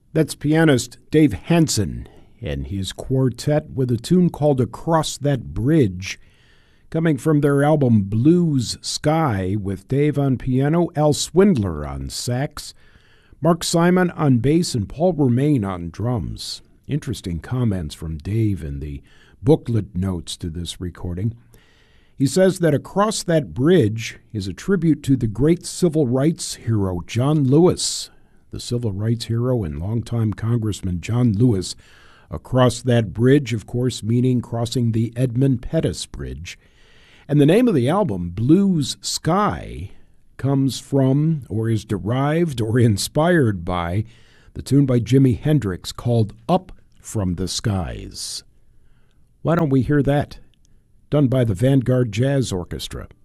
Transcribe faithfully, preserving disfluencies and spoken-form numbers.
That's pianist Dave Hansen and his quartet with a tune called Across That Bridge, coming from their album Blues Sky, with Dave on piano, Al Swindler on sax, Mark Simon on bass, and Paul Romain on drums. Interesting comments from Dave in the booklet notes to this recording. He says that Across That Bridge is a tribute to the great civil rights hero John Lewis. The civil rights hero and longtime Congressman John Lewis. Across that bridge, of course, meaning crossing the Edmund Pettus Bridge. And the name of the album, Blues Sky, comes from, or is derived, or inspired by, the tune by Jimi Hendrix called Up From the Skies. Why don't we hear that? Done by the Vanguard Jazz Orchestra.